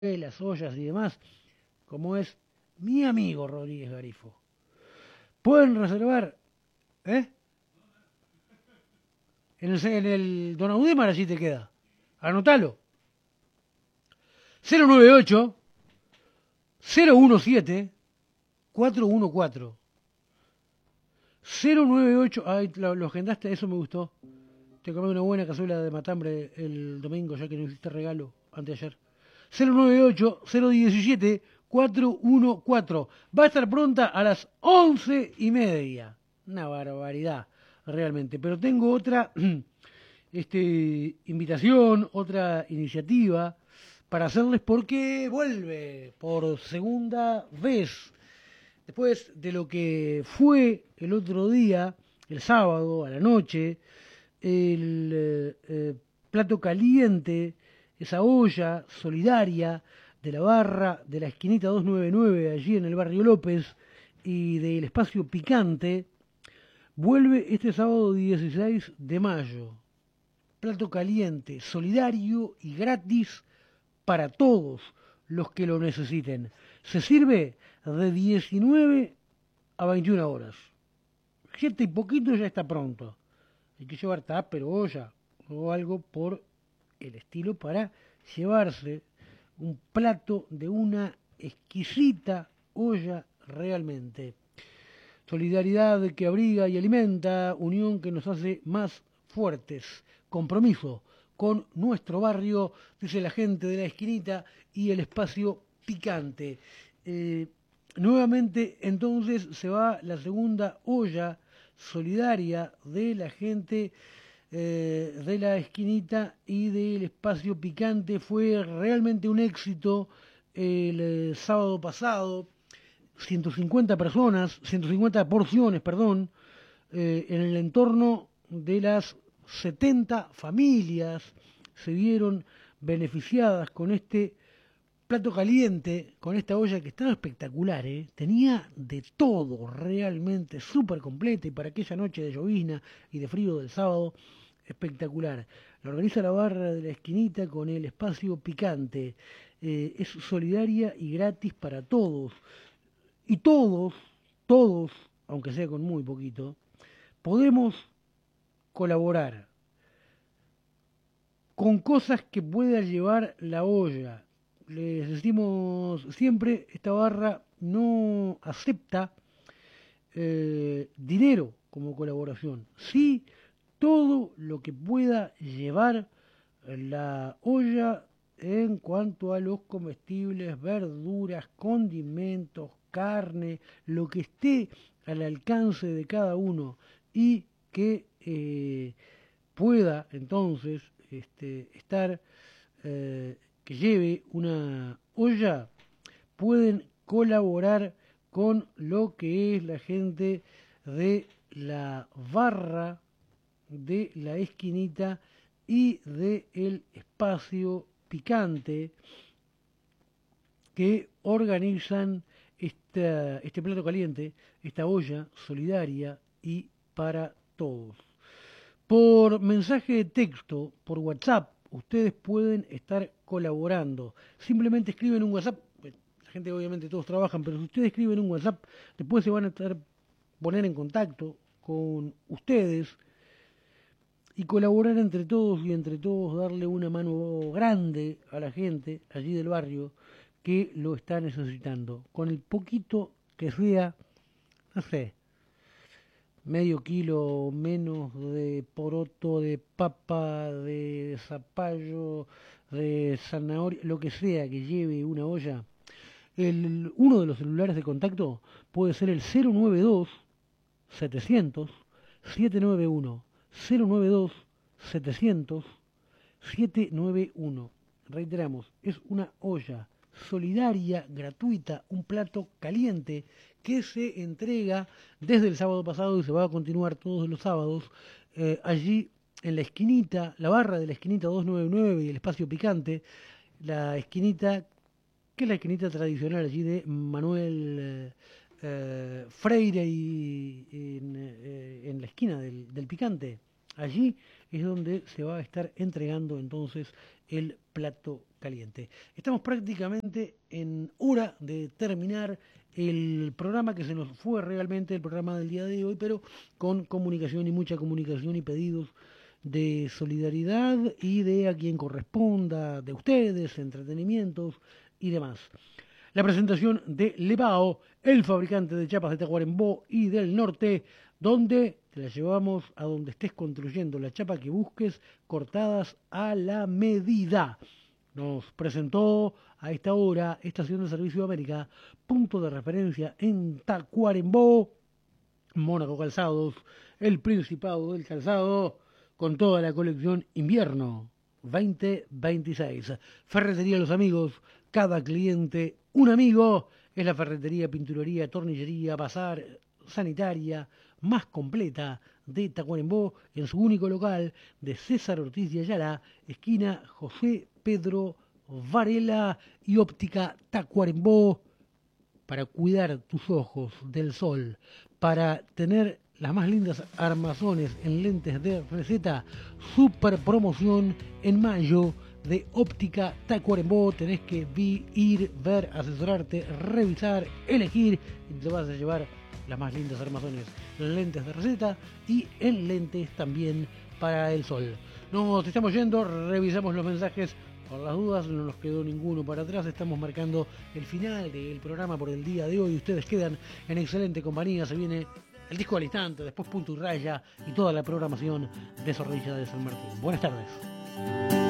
las ollas y demás, como es mi amigo Rodríguez Garifo. Pueden reservar, ¿eh? En el Don Audemar allí te queda. Anotalo. 098 017 414. 098, ay, lo agendaste, eso me gustó. Te comí una buena cazuela de matambre el domingo, ya que no hiciste regalo anteayer. 098 017 414. Va a estar pronta a las 11:30. Una barbaridad, realmente. Pero tengo otra invitación, otra iniciativa para hacerles porque vuelve por segunda vez. Después de lo que fue el otro día, el sábado a la noche, el plato caliente, esa olla solidaria de la barra de la esquinita 299 allí en el barrio López y del espacio picante, vuelve este sábado 16 de mayo. Plato caliente, solidario y gratis para todos los que lo necesiten. Se sirve de 19 a 21 horas. 7 y poquito ya está pronto. Hay que llevar tupper o olla o algo por el estilo para llevarse un plato de una exquisita olla realmente. Solidaridad que abriga y alimenta, unión que nos hace más fuertes, compromiso con nuestro barrio, dice la gente de la esquinita y el espacio picante. Nuevamente entonces se va la segunda olla solidaria de la gente de la esquinita y del espacio picante. Fue realmente un éxito el sábado pasado. 150 personas, 150 porciones, perdón, en el entorno de las 70 familias se vieron beneficiadas con este plato caliente, con esta olla que estaba espectacular, ¿eh? Tenía de todo, realmente súper completa, y para aquella noche de llovizna y de frío del sábado, espectacular. La organiza la barra de la esquinita con el espacio picante. Es solidaria y gratis para todos. Y todos, aunque sea con muy poquito, podemos colaborar con cosas que pueda llevar la olla. Les decimos siempre, esta barra no acepta dinero como colaboración. Sí, todo lo que pueda llevar la olla en cuanto a los comestibles, verduras, condimentos, carne, lo que esté al alcance de cada uno y que pueda entonces estar, que lleve una olla, pueden colaborar con lo que es la gente de la barra de la esquinita y de el espacio picante que organizan este plato caliente, esta olla solidaria y para todos. Por mensaje de texto, por WhatsApp, ustedes pueden estar colaborando. Simplemente escriben un WhatsApp. La gente obviamente todos trabajan, pero si ustedes escriben un WhatsApp, después se van a poner en contacto con ustedes y colaborar entre todos y entre todos darle una mano grande a la gente allí del barrio que lo está necesitando. Con el poquito que sea, no sé, medio kilo menos de poroto, de papa, de zapallo, de zanahoria, lo que sea que lleve una olla. Uno de los celulares de contacto puede ser el 092 700 791. 092 700 791. Reiteramos, es una olla solidaria, gratuita, un plato caliente que se entrega desde el sábado pasado y se va a continuar todos los sábados allí en la esquinita, la barra de la esquinita 299 y el espacio picante, la esquinita, que es la esquinita tradicional allí de Manuel Freire y en la esquina del picante. Allí es donde se va a estar entregando entonces el plato caliente. Estamos prácticamente en hora de terminar el programa, que se nos fue realmente el programa del día de hoy, pero con comunicación y mucha comunicación y pedidos de solidaridad y de a quien corresponda, de ustedes, entretenimientos y demás. La presentación de Lebao, el fabricante de chapas de Tacuarembó y del norte, donde te la llevamos a donde estés construyendo la chapa que busques, cortadas a la medida. Nos presentó a esta hora Estación de Servicio América, punto de referencia en Tacuarembó, Mónaco Calzados, el Principado del Calzado, con toda la colección invierno 2026. Ferretería Los Amigos, cada cliente un amigo. Es la ferretería, pinturería, tornillería, bazar, sanitaria más completa de Tacuarembó, en su único local de César Ortiz de Ayala, esquina José Pedro Varela, y óptica Tacuarembó, para cuidar tus ojos del sol, para tener las más lindas armazones en lentes de receta. Super promoción en mayo de óptica Tacuarembó. Tenés que ir, ver, asesorarte, revisar, elegir, y te vas a llevar las más lindas armazones en lentes de receta y en lentes también para el sol. Nos estamos yendo, revisamos los mensajes. Por las dudas, no nos quedó ninguno para atrás. Estamos marcando el final del programa por el día de hoy. Ustedes quedan en excelente compañía. Se viene el disco al instante, después Punto y Raya y toda la programación de Zorrilla de San Martín. Buenas tardes.